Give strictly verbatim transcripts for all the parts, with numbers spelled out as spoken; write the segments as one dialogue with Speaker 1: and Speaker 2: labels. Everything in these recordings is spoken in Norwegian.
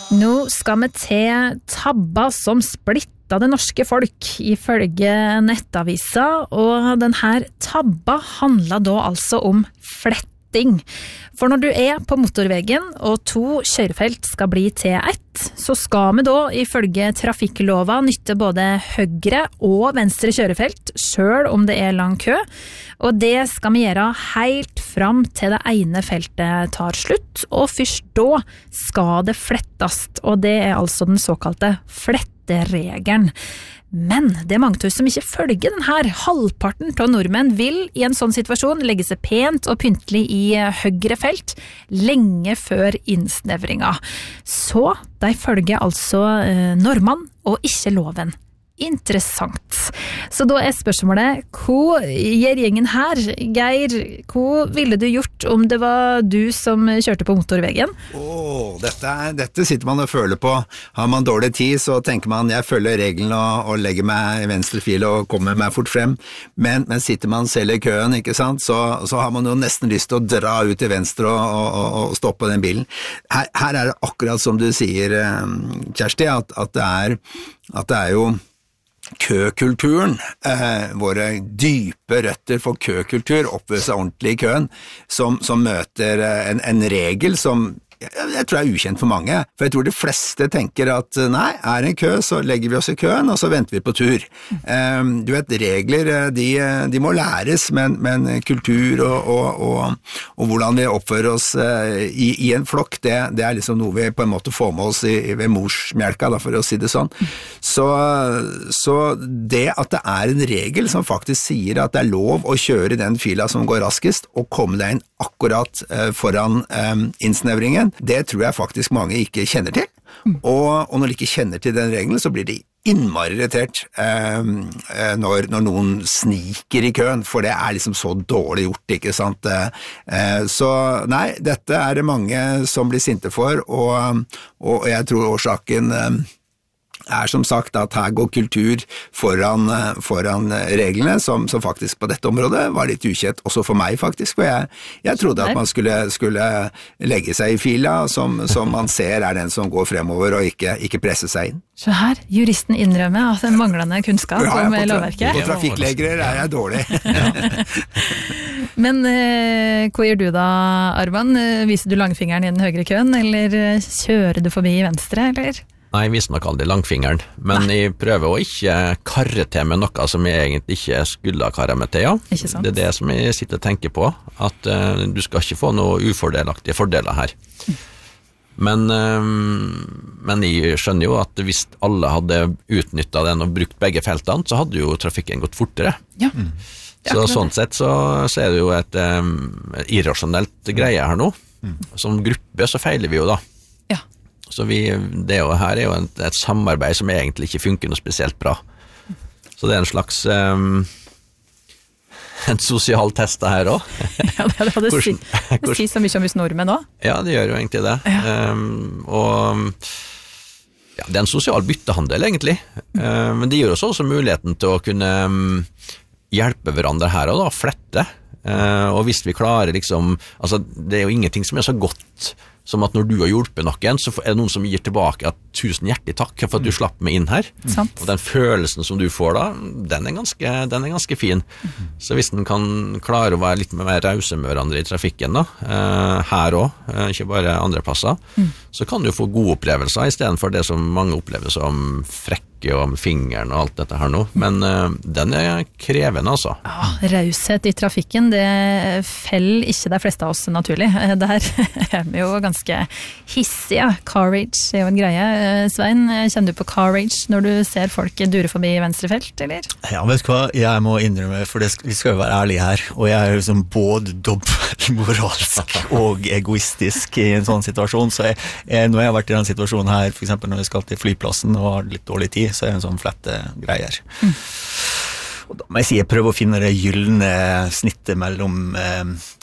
Speaker 1: Nå skal vi til tabba som splitta det norske folk, ifølge nettavisa, og denne tabba handler da altså om fletting. For når du er på motorvegen og to kjørefelt skal bli til ett, så skal vi da ifølge trafikklova nytte både høyre og venstre kjørefelt, selv om det er lang kø, og det skal vi gjøre helt fram til det ene feltet tar slutt, og først da skal det flettast, og det er altså den såkalte fletteregelen. Men det er mange som ikke følger den her. Halvparten av nordmenn vil i en sånn situasjon legge seg pent og pyntelig i høyre felt lenge før innsnevringa. Så de følger altså eh, normen og ikke loven. Interessant. Så da er spørsmålet, hva gjør gjengen her? Geir, hva ville du gjort om det var du som kjørte på motorvegen?
Speaker 2: Åh, dette, er, dette sitter man og føler på. Har man dårlig tid, så tenker man, jeg følger reglene og, og legger meg i venstre fil og kommer meg fort frem. Men, men sitter man selv i køen, ikke sant, så, så har man jo nesten lyst til å dra ut til venstre og, og, og stoppe den bilen. Her, her er det akkurat som du sier, Kjersti, at, at, det, er, at det er jo køkulturen, eh, våre dype røtter for køkultur, oppføre seg ordentlig i køen, som, som møter en, en regel som jeg, jeg tror er ukjent for mange, for jeg tror de fleste tenker at nei, er det en kø, så legger vi oss i køen, og så venter vi på tur. Um, du vet, regler, de, de må læres, men, men kultur og, og, og, og hvordan vi oppfører oss uh, i, i en flokk, det, det er liksom noe vi på en måte får med oss i, ved morsmjelka, da, for å si det sånn. Så, så det at det er en regel som faktisk sier at det er lov å kjøre den fila som går raskest, og komme deg inn akkurat uh, foran um, innsnevringen, det tror jeg faktisk mange ikke kjenner til, og, og når de ikke kjenner til den regelen, så blir de innmari irritert eh, når, når noen sniker i køen, for det er liksom så dårlig gjort, ikke sant? Eh, så nei, dette er det mange som blir sinte for, og, og jeg tror årsaken eh, er som sagt at her går kultur foran, foran reglene, som, som faktisk på dette området var litt ukjent, også for meg faktisk, for jeg, jeg trodde at man skulle, skulle legge seg i fila, som, som man ser er den som går fremover, og ikke, ikke presse seg inn.
Speaker 1: Så her, juristen innrømmer at det er manglende kunnskap ja, om lovverket.
Speaker 2: På trafikklegere er jeg dårlig.
Speaker 1: Men eh, hva gjør du da, Arman? Viser du langfingeren i den høyre køen, eller kjører du forbi venstre, eller?
Speaker 3: Nei, jeg viser nok aldri langfingeren, men Nei. Jeg prøver å ikke karre til med noe som jeg egentlig ikke skulle ha karret med til, ja.
Speaker 1: Ikke sant?
Speaker 3: Det er det som jeg sitter og tenker på, at uh, du skal ikke få noe ufordelaktige fordeler her. Mm. Men, uh, men jeg skjønner jo at hvis alle hadde utnyttet den og brukt begge feltene, så hadde jo trafikken gått fortere.
Speaker 1: Ja. Mm.
Speaker 3: Så sånn sett så, så er det jo et um, irrasjonelt greie her nå. Mm. Som gruppe så feiler vi jo da. Så vi, det jo, her er jo et, et samarbeid som egentlig ikke funker noe spesielt bra. Så det er en slags um, en sosial test her også.
Speaker 1: Ja, det, det, det, si, det sier så mye om hos nordmenn også.
Speaker 3: Ja, det gjør jo egentlig det. Ja. Um, og ja, det er en sosial byttehandel egentlig. Um, men det gir oss også muligheten til å kunne um, hjelpe hverandre her og da, flette. Uh, og hvis vi klarer liksom, altså det er jo ingenting som er så godt som at når du har hjulpet noen, så er det noen som gir tilbake at tusen hjertelig takk for at du slapp meg inn her.
Speaker 1: Mm.
Speaker 3: Og den følelsen som du får da, den er ganske, den er ganske fin. Mm. Så hvis den kan klare å være litt mer rause med hverandre i trafikken da, uh, her også, uh, ikke bare andre plasser, mm. så kan du få gode opplevelser i stedet for det som mange opplever som frekke og med fingeren og alt dette her nå. Men uh, den er krevende altså.
Speaker 1: Ja, raushet i trafikken, det feller ikke de fleste av oss naturlig. Der er vi jo ganske hissige. Car rage er jo en greie. Svein, kjenner du på car rage når du ser folk dure forbi venstre felt, eller?
Speaker 4: Ja, vet du hva? Jeg må innrømme, for det skal, vi skal jo være ærlige her, og jeg er jo liksom både dobbeltmoralsk og egoistisk i en sånn situasjon, så jeg, jeg, når jeg har vært i den situasjonen her, for eksempel når jeg skal til flyplassen og har litt dårlig tid, så er det en sånn flette greier. Mm. Og da må jeg si, jeg prøver å finne det gyllene snittet mellom eh,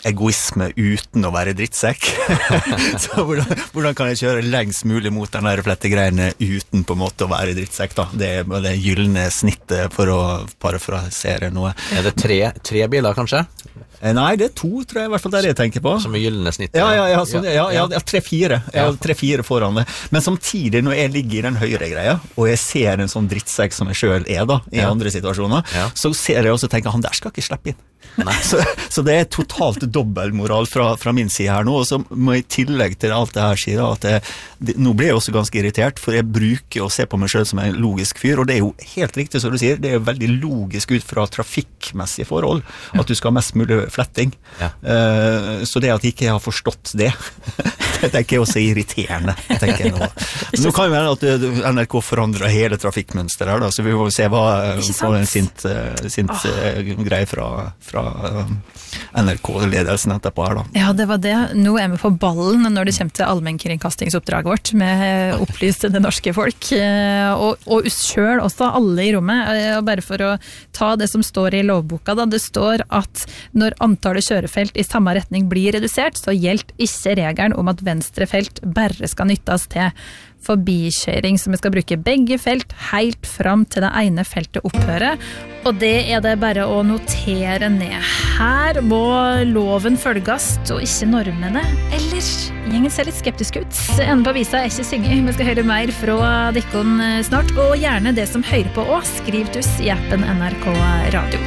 Speaker 4: egoisme uten å være drittsekk. Så hvordan, hvordan kan jeg kjøre lengst mulig mot den der flettegreiene uten på en måte å være drittsekk da? Det er det gyllene snittet for å parafrasere noe.
Speaker 3: Er det tre, tre biler kanskje?
Speaker 4: Nei, det er to, tror jeg, i hvert fall det er det jeg tenker på.
Speaker 3: Som er gyllene snittet?
Speaker 4: Ja, ja, ja, sånn, ja, ja, ja tre-fire. Jeg har tre-fire foran det. Men samtidig, når jeg ligger i den høyre greia, og jeg ser en sånn drittsekk som jeg selv er da, i ja. andre situasjoner, ja. så ser jeg også og tenker, han der skal ikke slippe inn. så, så det er totalt dobbeltmoral fra, fra min side her nå, og så må jeg i tillegg til alt det her si da, at jeg, det, nå blir jeg også ganske irritert, for jeg bruker å se på meg selv som en logisk fyr, og det er jo helt riktig som du sier, det er jo veldig logisk ut fra trafikkmessige forhold, at du skal ha mest mulig fletting. Ja. Uh, så det at jeg ikke har forstått det, det tenker jeg også er irriterende, tenker jeg nå. Nå kan jo være at N R K forandrer hele trafikkmønsteret her da, så vi får se hva får en sint, sint oh. greie fra, fra N R K-ledelsen etterpå her da.
Speaker 1: Ja, det var det. Nå er vi på ballen når det kommer til allmennkringkastingsoppdraget vårt med opplyste det norske folk, og, og selv også alle i rommet, og bare for å ta det som står i lovboka da, det står at når antallet kjørefelt i samme retning blir redusert, så gjelder ikke regelen om at venstre felt bare skal nyttes til forbikjøring, så vi skal bruke begge felt helt fram til det ene feltet opphører, og det er det bare å notere ned. Her må loven følges, og ikke normene. Ellers gjengen ser litt skeptisk ut. Enden på visa er ikke synge. Vi skal høre mer fra Dikkon snart, og gjerne det som hører på også. Skriv tuss i appen N R K Radio.